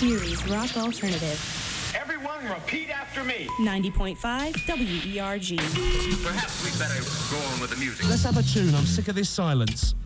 Erie's Rock Alternative. Everyone repeat after me. 90.5 WERG. Perhaps we better go on with the music. Let's have a tune. I'm sick of this silence.